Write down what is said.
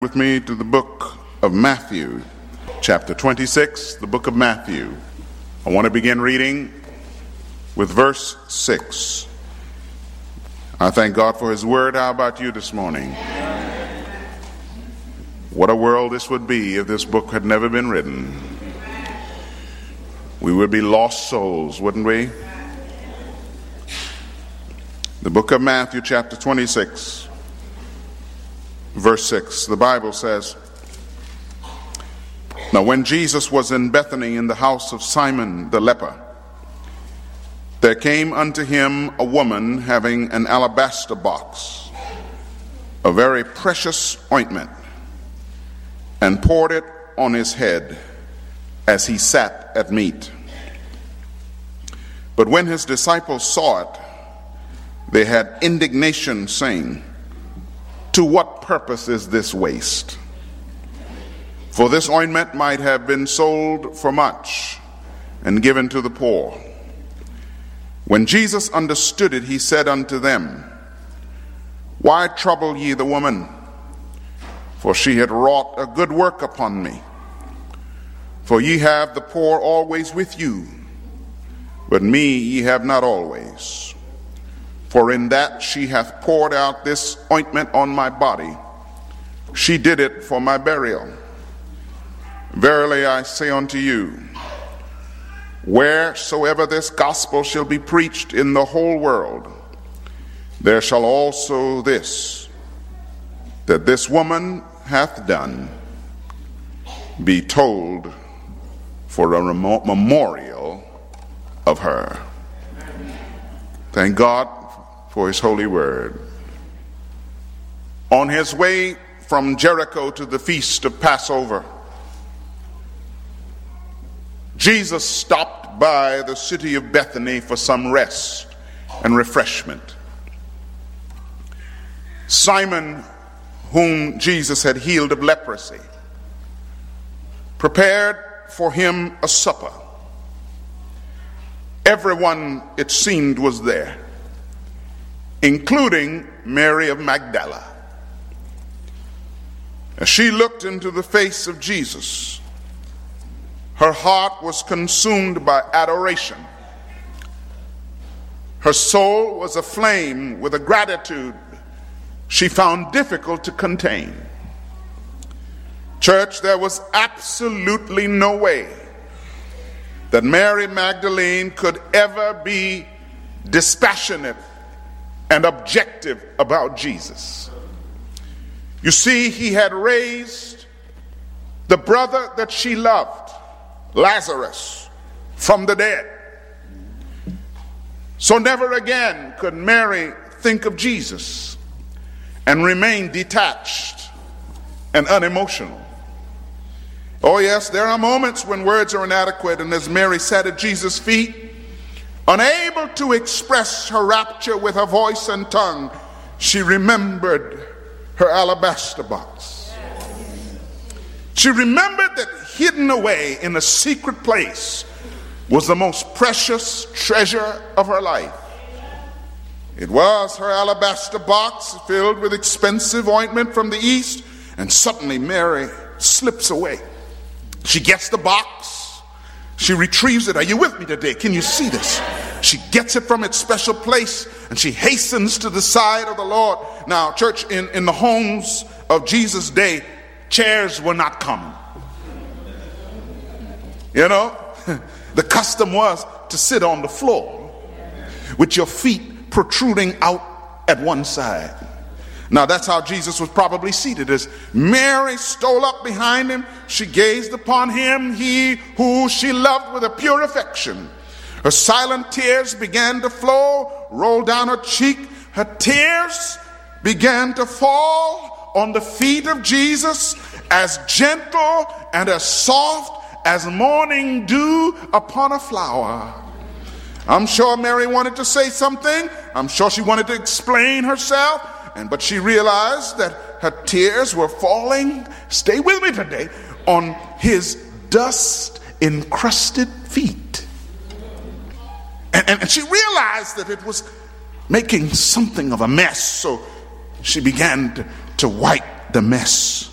With me to the book of Matthew, chapter 26, the book of Matthew. I want to begin reading with verse 6. I thank God for His word. How about you this morning? What a world this would be if this book had never been written. We would be lost souls, wouldn't we? The book of Matthew, chapter 26. Verse 6, the Bible says, "Now when Jesus was in Bethany in the house of Simon the leper, there came unto him a woman having an alabaster box, a very precious ointment, and poured it on his head as he sat at meat. But when his disciples saw it, they had indignation, saying, 'To what purpose is this waste? For this ointment might have been sold for much and given to the poor.' When Jesus understood it, he said unto them, 'Why trouble ye the woman? For she had wrought a good work upon me. For ye have the poor always with you, but me ye have not always. For in that she hath poured out this ointment on my body, she did it for my burial. Verily I say unto you, wheresoever this gospel shall be preached in the whole world, there shall also this, that this woman hath done, be told for a memorial of her.'" Thank God for His holy word. On his way from Jericho to the feast of Passover, Jesus stopped by the city of Bethany for some rest and refreshment. Simon, whom Jesus had healed of leprosy, prepared for him a supper. Everyone, it seemed, was there, including Mary of Magdala. As she looked into the face of Jesus, her heart was consumed by adoration. Her soul was aflame with a gratitude she found difficult to contain. Church, there was absolutely no way that Mary Magdalene could ever be dispassionate and objective about Jesus. You see, he had raised the brother that she loved, Lazarus, from the dead. So never again could Mary think of Jesus and remain detached and unemotional. Oh yes, there are moments when words are inadequate, and as Mary sat at Jesus' feet, unable to express her rapture with her voice and tongue, she remembered her alabaster box. She remembered that hidden away in a secret place was the most precious treasure of her life. It was her alabaster box filled with expensive ointment from the east, and suddenly Mary slips away. She gets the box. She retrieves it. Are you with me today? Can you see this? She gets it from its special place and she hastens to the side of the Lord. Now, church, in the homes of Jesus' day, chairs were not common. You know, the custom was to sit on the floor with your feet protruding out at one side. Now that's how Jesus was probably seated. As Mary stole up behind him, she gazed upon him, he who she loved with a pure affection. Her silent tears began to flow, roll down her cheek. Her tears began to fall on the feet of Jesus, as gentle and as soft as morning dew upon a flower. I'm sure Mary wanted to say something. I'm sure she wanted to explain herself. But she realized that her tears were falling, stay with me today, on his dust-encrusted feet. And she realized that it was making something of a mess, so she began to wipe the mess